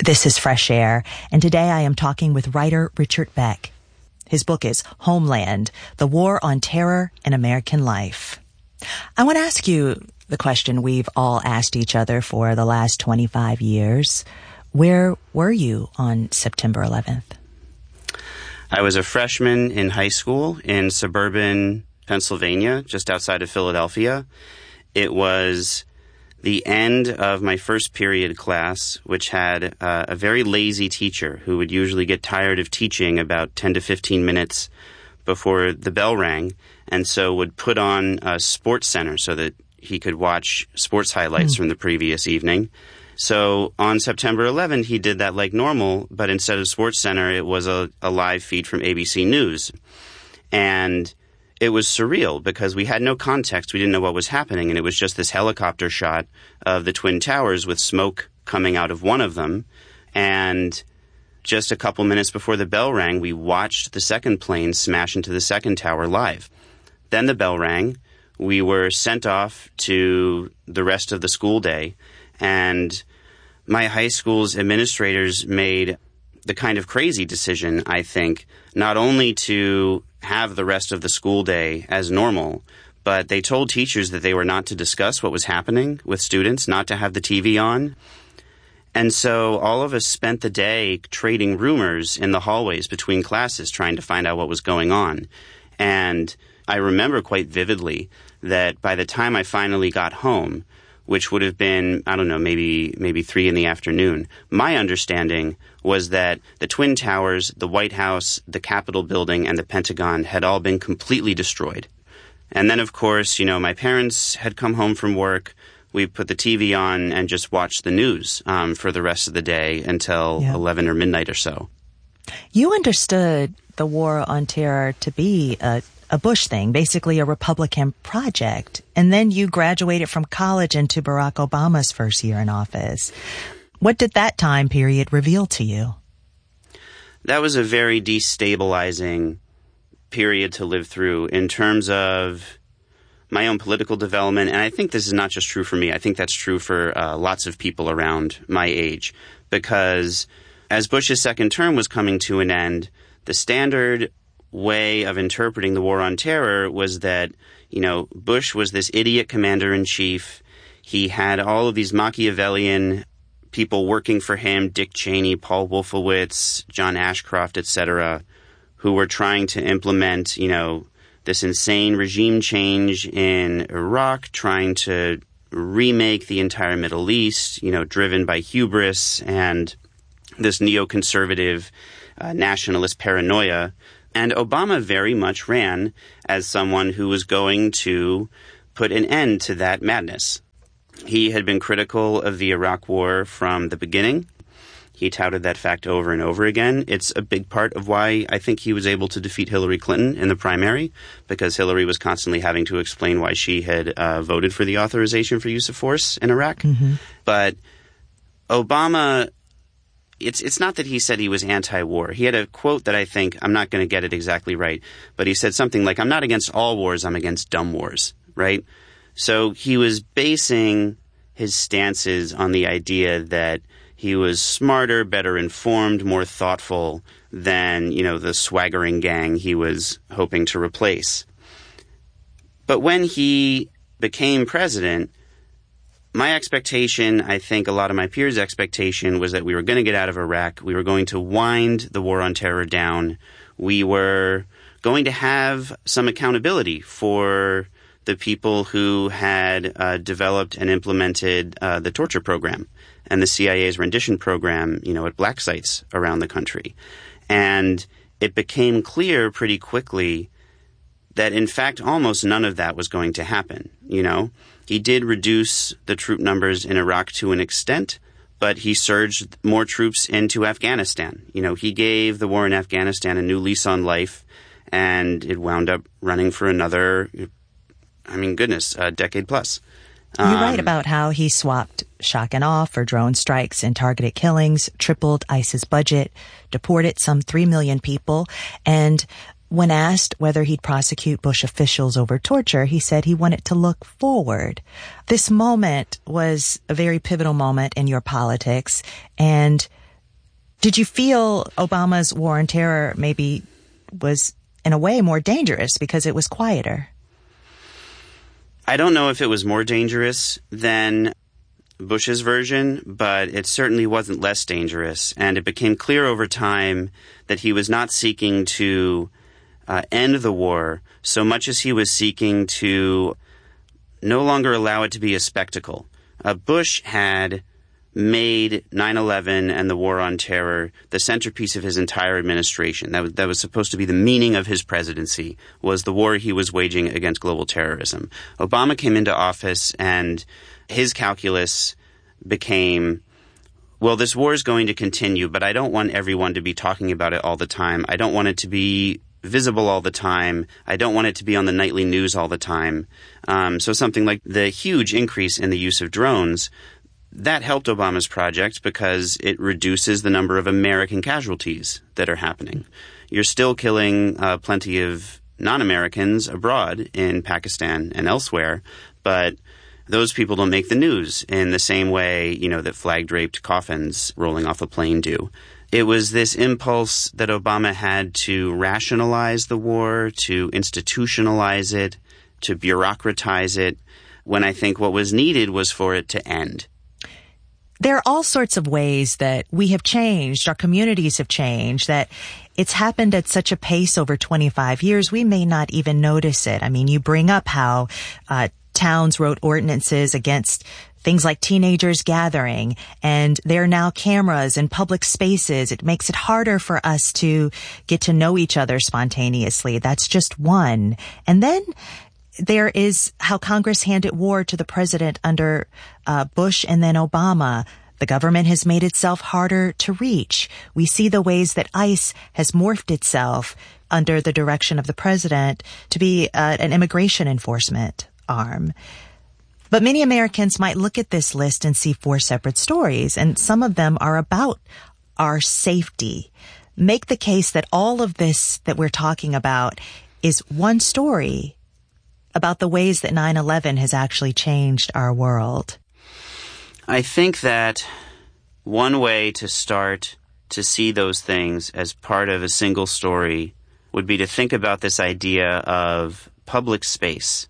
This is Fresh Air, and today I am talking with writer Richard Beck. His book is Homeland, The War on Terror in American Life. I want to ask you the question we've all asked each other for the last 25 years. Where were you on September 11th? I was a freshman in high school in suburban Pennsylvania, just outside of Philadelphia. It was the end of my first period class, which had a very lazy teacher who would usually get tired of teaching about 10 to 15 minutes before the bell rang, and so would put on a Sports Center so that he could watch sports highlights from the previous evening. So on September 11th, he did that like normal, but instead of Sports Center, it was a live feed from ABC News. And it was surreal because we had no context. We didn't know what was happening, and it was just this helicopter shot of the Twin Towers with smoke coming out of one of them. And just a couple minutes before the bell rang, we watched the second plane smash into the second tower live. Then the bell rang. We were sent off to the rest of the school day, and my high school's administrators made the kind of crazy decision, I think, not only to have the rest of the school day as normal, but they told teachers that they were not to discuss what was happening with students, not to have the TV on. And so all of us spent the day trading rumors in the hallways between classes, trying to find out what was going on. And I remember quite vividly that by the time I finally got home, which would have been, I don't know, maybe 3 in the afternoon, my understanding was that the Twin Towers, the White House, the Capitol building, and the Pentagon had all been completely destroyed. And then, of course, my parents had come home from work. We put the TV on and just watched the news for the rest of the day until 11 or midnight or so. You understood the war on terror to be a Bush thing, basically a Republican project. And then you graduated from college into Barack Obama's first year in office. What did that time period reveal to you? That was a very destabilizing period to live through in terms of my own political development. And I think this is not just true for me. I think that's true for lots of people around my age. Because as Bush's second term was coming to an end, the standard way of interpreting the war on terror was that, Bush was this idiot commander-in-chief. He had all of these Machiavellian people working for him, Dick Cheney, Paul Wolfowitz, John Ashcroft, etc., who were trying to implement, this insane regime change in Iraq, trying to remake the entire Middle East, driven by hubris and this neoconservative nationalist paranoia. And Obama very much ran as someone who was going to put an end to that madness. He had been critical of the Iraq War from the beginning. He touted that fact over and over again. It's a big part of why I think he was able to defeat Hillary Clinton in the primary, because Hillary was constantly having to explain why she had voted for the authorization for use of force in Iraq. Mm-hmm. But Obama, it's not that he said he was anti-war. He had a quote that I think, I'm not going to get it exactly right, but he said something like, I'm not against all wars, I'm against dumb wars, right? So he was basing his stances on the idea that he was smarter, better informed, more thoughtful than, the swaggering gang he was hoping to replace. But when he became president, my expectation, I think a lot of my peers' expectation, was that we were going to get out of Iraq. We were going to wind the war on terror down. We were going to have some accountability for the people who had developed and implemented the torture program and the CIA's rendition program, at black sites around the country. And it became clear pretty quickly that, in fact, almost none of that was going to happen, He did reduce the troop numbers in Iraq to an extent, but he surged more troops into Afghanistan. He gave the war in Afghanistan a new lease on life, and it wound up running for another, a decade plus. You write about how he swapped shock and awe for drone strikes and targeted killings, tripled ICE's budget, deported some 3 million people, and when asked whether he'd prosecute Bush officials over torture, he said he wanted to look forward. This moment was a very pivotal moment in your politics, and Did you feel Obama's war on terror maybe was, in a way, more dangerous because it was quieter? I don't know if it was more dangerous than Bush's version, but it certainly wasn't less dangerous. And it became clear over time that he was not seeking to end the war so much as he was seeking to no longer allow it to be a spectacle. Bush had made 9/11 and the war on terror the centerpiece of his entire administration. That was supposed to be the meaning of his presidency, was the war he was waging against global terrorism. Obama came into office and his calculus became, well, this war is going to continue, but I don't want everyone to be talking about it all the time. I don't want it to be visible all the time. I don't want it to be on the nightly news all the time. So something like the huge increase in the use of drones, that helped Obama's project because it reduces the number of American casualties that are happening. You're still killing plenty of non-Americans abroad in Pakistan and elsewhere, but those people don't make the news in the same way, that flag-draped coffins rolling off a plane do. It was this impulse that Obama had to rationalize the war, to institutionalize it, to bureaucratize it, when I think what was needed was for it to end. There are all sorts of ways that we have changed, our communities have changed, that it's happened at such a pace over 25 years, we may not even notice it. I mean, you bring up how towns wrote ordinances against things like teenagers gathering, and there are now cameras in public spaces. It makes it harder for us to get to know each other spontaneously. That's just one. And then there is how Congress handed war to the president under Bush and then Obama. The government has made itself harder to reach. We see the ways that ICE has morphed itself under the direction of the president to be an immigration enforcement arm. But many Americans might look at this list and see 4 separate stories, and some of them are about our safety. Make the case that all of this that we're talking about is one story about the ways that 9/11 has actually changed our world. I think that one way to start to see those things as part of a single story would be to think about this idea of public space.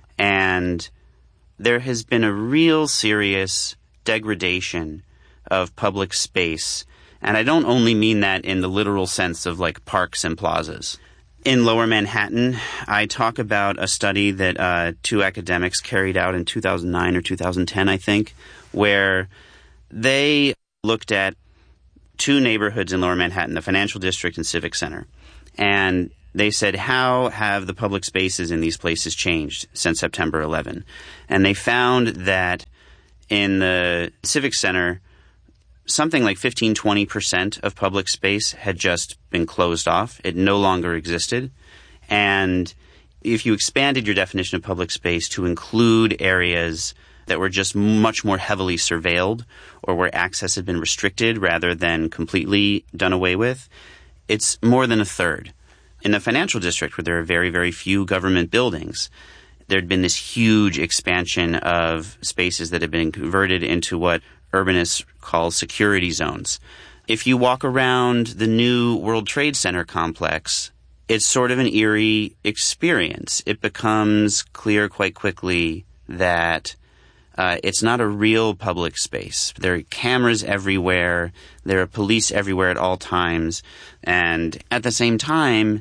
And there has been a real serious degradation of public space. And I don't only mean that in the literal sense of like parks and plazas. In Lower Manhattan, I talk about a study that 2 academics carried out in 2009 or 2010, I think, where they looked at 2 neighborhoods in Lower Manhattan, the Financial District and Civic Center. And they said, how have the public spaces in these places changed since September 11? And they found that in the Civic Center, something like 15-20% of public space had just been closed off. It no longer existed. And if you expanded your definition of public space to include areas that were just much more heavily surveilled or where access had been restricted rather than completely done away with, it's more than a third. In the Financial District, where there are very, very few government buildings, there had been this huge expansion of spaces that had been converted into what urbanists call security zones. If you walk around the new World Trade Center complex, it's sort of an eerie experience. It becomes clear quite quickly that it's not a real public space. There are cameras everywhere. There are police everywhere at all times. And at the same time,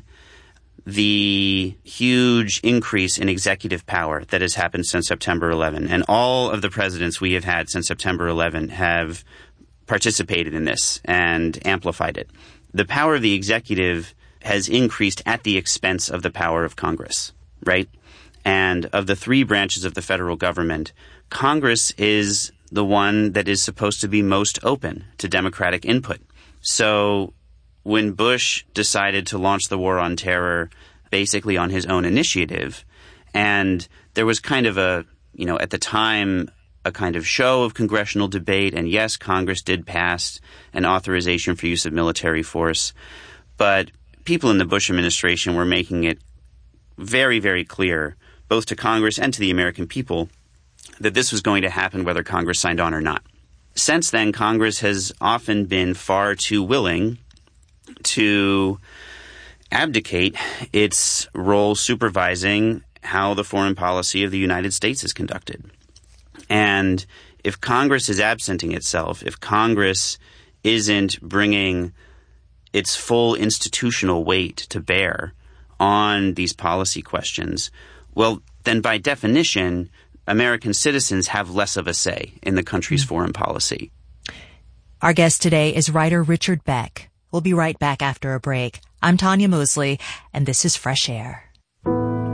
the huge increase in executive power that has happened since September 11, and all of the presidents we have had since September 11 have participated in this and amplified it. The power of the executive has increased at the expense of the power of Congress, right? And of the 3 branches of the federal government, Congress is the one that is supposed to be most open to democratic input. So when Bush decided to launch the war on terror basically on his own initiative, and there was kind of a, at the time, a kind of show of congressional debate, and yes, Congress did pass an authorization for use of military force, but people in the Bush administration were making it very, very clear, both to Congress and to the American people, that this was going to happen whether Congress signed on or not. since then, Congress has often been far too willing to abdicate its role supervising how the foreign policy of the United States is conducted. And if Congress is absenting itself, if Congress isn't bringing its full institutional weight to bear on these policy questions, well, then by definition, American citizens have less of a say in the country's foreign policy. Our guest today is writer Richard Beck. We'll be right back after a break. I'm Tanya Mosley, and this is Fresh Air.